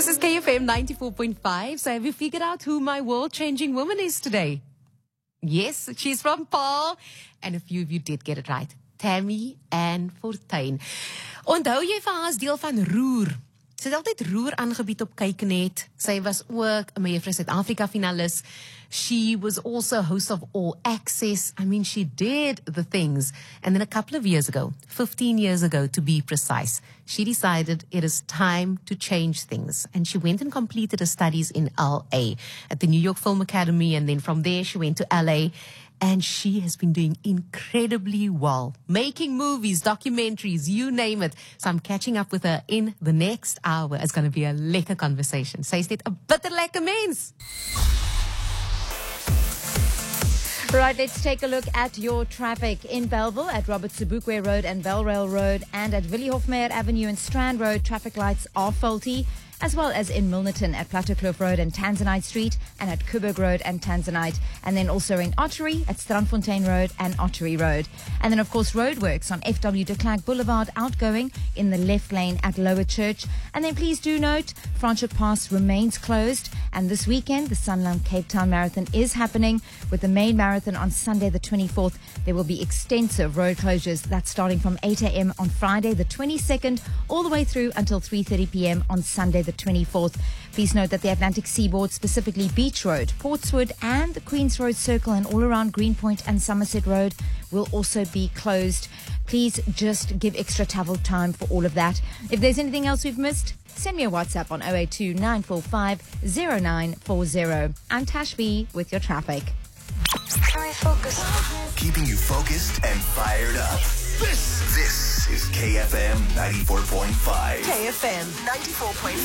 This is KFM 94.5. So have you figured out who my world-changing woman is today? Yes, she's from Paarl. And a few of you did get it right. Tammy Ann Fortuin. Onthou jy vir haar as deel van Roer? Sy het altyd Roer aangebied op Kyknet. Sy was ook 'n Juffrou Suid-Afrika finalis. She was also host of All Access. I mean, she did the things. And then a couple of years ago, 15 years ago to be precise, she decided it is time to change things. And she went and completed her studies in LA at the New York Film Academy. And then from there, she went to LA. And she has been doing incredibly well, making movies, documentaries, you name it. So I'm catching up with her in the next hour. It's going to be a lekker conversation. Sy is net 'n bitter lekker mens. Right, let's take a look at your traffic in Bellville at Robert Sobukwe Road and Belrail Road, and at Willie Hofmeyer Avenue and Strand Road. Traffic lights are faulty, as well as in Milnerton at Plattekloof Road and Tanzanite Street, and at Coburg Road and Tanzanite, and then also in Ottery at Strandfontein Road and Ottery Road. And then, of course, roadworks on FW de Klerk Boulevard outgoing in the left lane at Lower Church. And then please do note, Franschhoek Pass remains closed, and this weekend the Sanlam Cape Town Marathon is happening. With the main marathon on Sunday the 24th, there will be extensive road closures. That's starting from 8 a.m. on Friday the 22nd, all the way through until 3:30 p.m. on Sunday the 24th. Please note that the Atlantic Seaboard, specifically Beach Road, Portswood and the Queens Road Circle and all around Greenpoint and Somerset Road will also be closed. Please just give extra travel time for all of that. If there's anything else we've missed, send me a WhatsApp on 082 945 0940. I'm Tash B with your traffic. Keeping you focused and fired up. This is KFM 94.5. KFM 94.5.